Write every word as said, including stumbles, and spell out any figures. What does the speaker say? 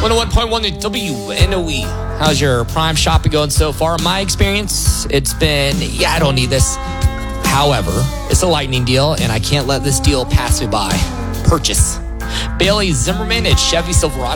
one oh one point one W N O E. How's your Prime shopping going so far? In my experience, it's been, yeah, I don't need this. However, it's a lightning deal, and I can't let this deal pass me by. Purchase Bailey Zimmerman at Chevy Silverado.